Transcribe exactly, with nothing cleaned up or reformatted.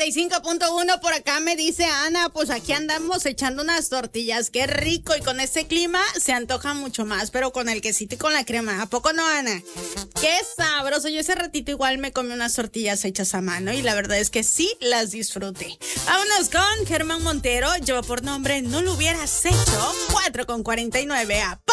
y cinco punto uno por acá me dice Ana, pues aquí andamos echando unas tortillas, qué rico, y con este clima se antoja mucho más, pero con el quesito y con la crema, ¿a poco no, Ana? Qué sabroso, yo ese ratito igual me comí unas tortillas hechas a mano y la verdad es que sí las disfruté. Vámonos con Germán Montero, lleva por nombre No lo hubieras hecho, cuatro con cuarenta y nueve.